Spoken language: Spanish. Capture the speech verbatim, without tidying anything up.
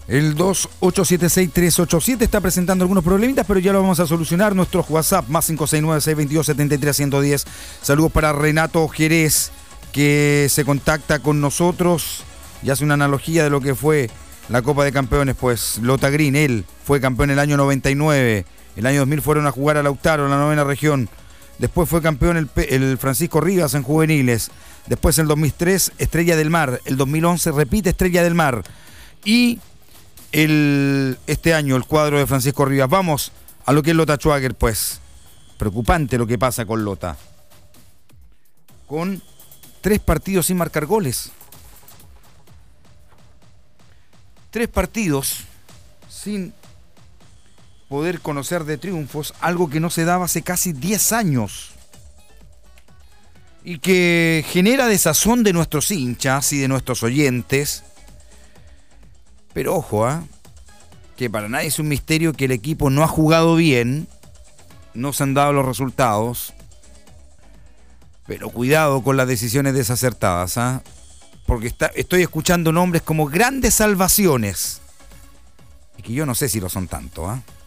El dos ocho siete seis tres ocho siete está presentando algunos problemitas, pero ya lo vamos a solucionar. Nuestro WhatsApp, más cinco seis nueve, seis dos dos, siete tres uno cero. Saludos para Renato Jerez, que se contacta con nosotros y hace una analogía de lo que fue la Copa de Campeones. Pues Lota Green, él fue campeón el año noventa y nueve. El año dos mil fueron a jugar a Lautaro, en la novena región. Después fue campeón el, el Francisco Rivas en juveniles. Después en el dos mil tres, Estrella del Mar. El dos mil once repite Estrella del Mar. Y el, este año el cuadro de Francisco Rivas. Vamos a lo que es Lota Schwager, pues. Preocupante lo que pasa con Lota. Con tres partidos sin marcar goles. Tres partidos sin poder conocer de triunfos, algo que no se daba hace casi diez años. Y que genera desazón de nuestros hinchas y de nuestros oyentes. Pero ojo, ¿eh? que para nadie es un misterio que el equipo no ha jugado bien, no se han dado los resultados, pero cuidado con las decisiones desacertadas, ¿eh? porque está, estoy escuchando nombres como grandes salvaciones, y que yo no sé si lo son tanto, ¿eh?